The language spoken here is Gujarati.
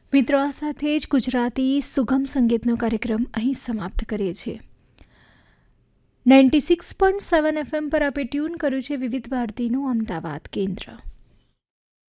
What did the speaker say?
મિત્રો, આ સાથે જ ગુજરાતી સુગમ સંગીતનો કાર્યક્રમ અહીં સમાપ્ત કરીએ છીએ. 96.7 FM પર આપે ટ્યુન કર્યું છે વિવિધ ભારતીનું અમદાવાદ કેન્દ્ર.